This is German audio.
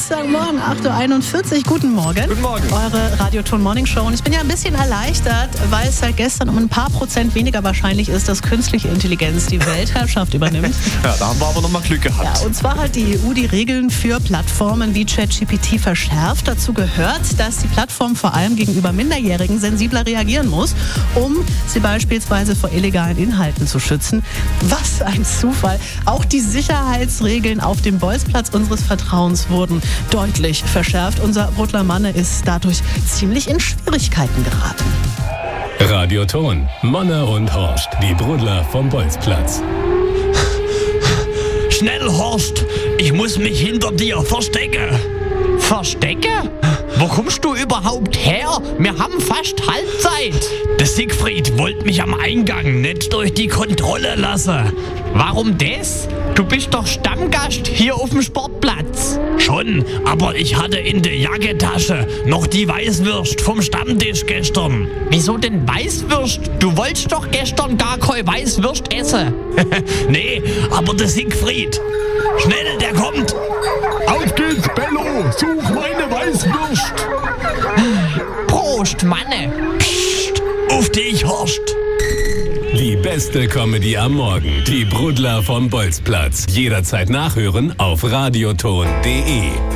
Dienstagmorgen, 8.41 Uhr. Guten Morgen. Guten Morgen. Eure Radioton Morning Show. Und ich bin ja ein bisschen erleichtert, weil es seit gestern um ein paar Prozent weniger wahrscheinlich ist, dass künstliche Intelligenz die Weltherrschaft übernimmt. Ja, da haben wir aber nochmal Glück gehabt. Ja, und zwar hat die EU die Regeln für Plattformen wie ChatGPT verschärft. Dazu gehört, dass die Plattform vor allem gegenüber Minderjährigen sensibler reagieren muss, um sie beispielsweise vor illegalen Inhalten zu schützen. Was ein Zufall. Auch die Sicherheitsregeln auf dem Bolzplatz unseres Vertrauens wurden deutlich verschärft. Unser Brudler Manne ist dadurch ziemlich in Schwierigkeiten geraten. Radioton, Manne und Horst, die Brudler vom Bolzplatz. Schnell, Horst, ich muss mich hinter dir verstecken. Verstecke? Wo kommst du überhaupt her? Wir haben fast Halbzeit. Der Siegfried wollte mich am Eingang nicht durch die Kontrolle lassen. Warum das? Du bist doch Stammgast hier auf dem Sportplatz. Schon, aber ich hatte in der Jackentasche noch die Weißwürst vom Stammtisch gestern. Wieso denn Weißwürst? Du wolltest doch gestern gar keine Weißwürst essen. Nee, aber der Siegfried. Schnell, der kommt. Auf geht's, Bello! Such meine Weißwürst! Prost, Manne! Psst, auf dich, Horst. Die beste Comedy am Morgen. Die Brudler vom Bolzplatz. Jederzeit nachhören auf radioton.de.